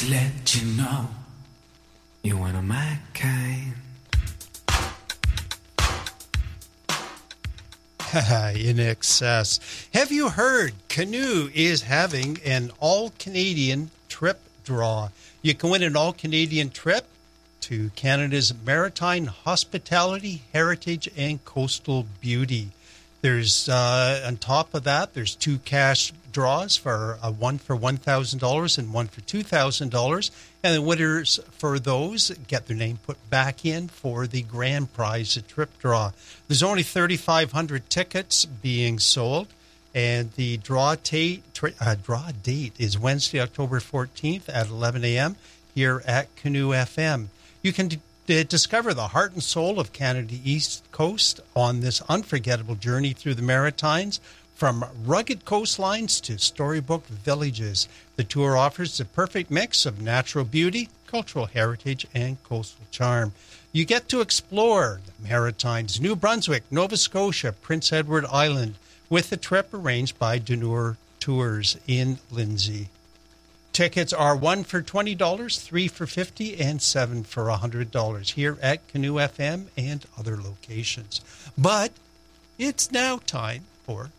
to let you know you're one of my kind. In excess. Have you heard Canoe is having an all-Canadian trip draw? You can win an all-Canadian trip to Canada's maritime hospitality, heritage, and coastal beauty. There's, on top of that, there's 2 cash draws, for one for $1,000 and one for $2,000. And the winners for those get their name put back in for the grand prize, a trip draw. There's only 3,500 tickets being sold, and the draw date is Wednesday, October 14th at 11 a.m. here at Canoe FM. You can discover the heart and soul of Canada's East Coast on this unforgettable journey through the Maritimes, from rugged coastlines to storybook villages. The tour offers the perfect mix of natural beauty, cultural heritage, and coastal charm. You get to explore the Maritimes, New Brunswick, Nova Scotia, Prince Edward Island, with a trip arranged by Deneur Tours in Lindsay. Tickets are 1 for $20, 3 for $50, and 7 for $100 here at Canoe FM and other locations. But it's now time for